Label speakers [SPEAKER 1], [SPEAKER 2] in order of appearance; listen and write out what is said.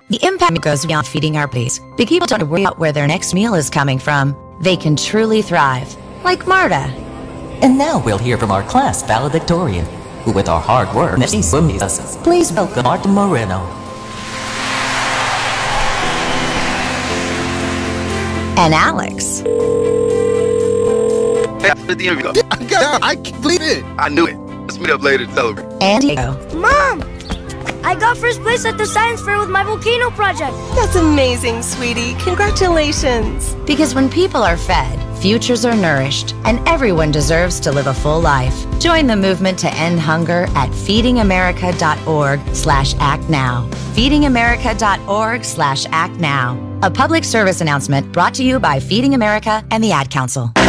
[SPEAKER 1] The impact goes beyond feeding our bodies. The people don't worry about where their next meal is coming from. They can truly thrive, like Marta.
[SPEAKER 2] And now we'll hear from our class valedictorian, who with our hard work, us. Please welcome Marta Moreno.
[SPEAKER 1] And Alex.
[SPEAKER 3] Hey, I can't believe it. I knew it. Let's meet up later to celebrate.
[SPEAKER 1] And Diego.
[SPEAKER 4] Mom! I got first place at the science fair with my volcano project.
[SPEAKER 5] That's amazing, sweetie. Congratulations.
[SPEAKER 1] Because when people are fed, futures are nourished, and everyone deserves to live a full life. Join the movement to end hunger at feedingamerica.org/actnow. feedingamerica.org/actnow. A public service announcement brought to you by Feeding America and the Ad Council.